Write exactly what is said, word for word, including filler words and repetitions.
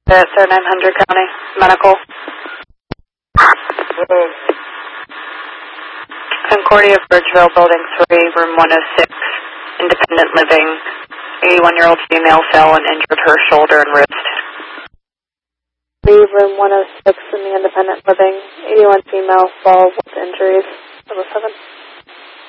That's our nine hundred County Medical. Uh, Concordia, Bridgeville, Building three, Room one oh six, Independent Living. eighty-one-year-old female fell and injured her shoulder and wrist. three, Room one oh six in the Independent Living. eighty-one female fall with injuries. Level seven.